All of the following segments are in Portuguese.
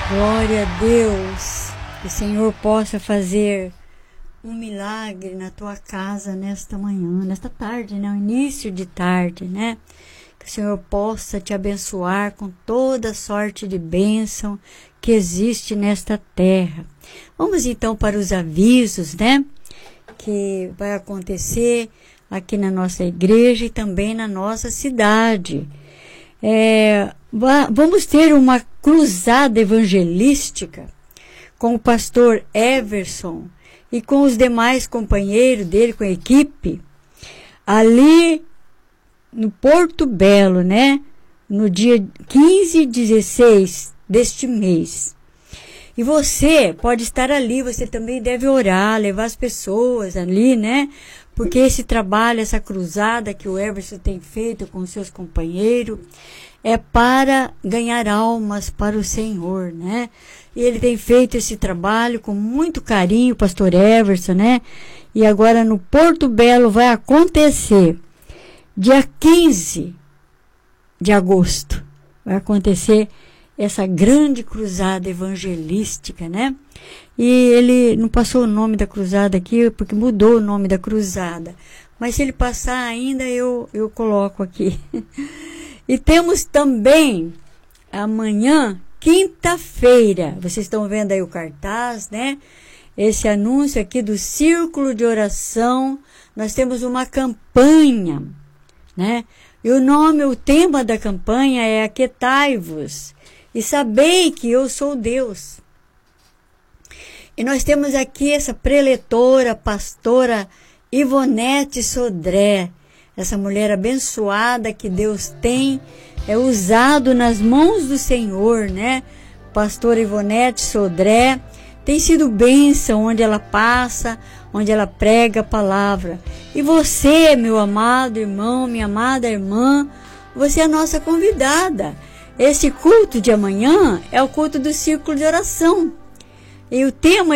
Glória a Deus, que o Senhor possa fazer um milagre na tua casa nesta manhã, nesta tarde, né? O início de tarde, né? Que o Senhor possa te abençoar com toda sorte de bênção que existe nesta terra. Vamos então para os avisos, né? Que vai acontecer aqui na nossa igreja e também na nossa cidade. Vamos ter uma cruzada evangelística com o pastor Everson e com os demais companheiros dele, com a equipe, ali no Porto Belo, né? No dia 15 e 16 deste mês. E você pode estar ali, você também deve orar, levar as pessoas ali, né? Porque esse trabalho, essa cruzada que o Everson tem feito com os seus companheiros, é para ganhar almas para o Senhor, né? E ele tem feito esse trabalho com muito carinho, o pastor Everson, né? E agora no Porto Belo vai acontecer, dia 15 de agosto, vai acontecer essa grande cruzada evangelística, né? E ele não passou o nome da cruzada aqui, porque mudou o nome da cruzada. Mas se ele passar ainda, eu coloco aqui. E temos também amanhã, quinta-feira, vocês estão vendo aí o cartaz, né? Esse anúncio aqui do Círculo de Oração, nós temos uma campanha, né? E o tema da campanha é Aquietai-vos e sabei que eu sou Deus. E nós temos aqui essa preletora, pastora Ivonete Sodré, essa mulher abençoada que Deus tem usado nas mãos do Senhor, né? Pastora Ivonete Sodré tem sido bênção onde ela passa, onde ela prega a palavra. E você, meu amado irmão, minha amada irmã, você é a nossa convidada. Esse culto de amanhã é o culto do Círculo de Oração. E o tema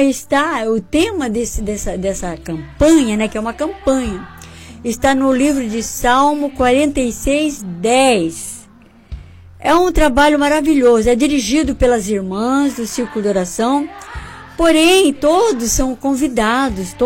dessa campanha, né, que é uma campanha, está no livro de Salmo 46:10. É um trabalho maravilhoso, é dirigido pelas irmãs do Círculo de Oração, porém todos são convidados,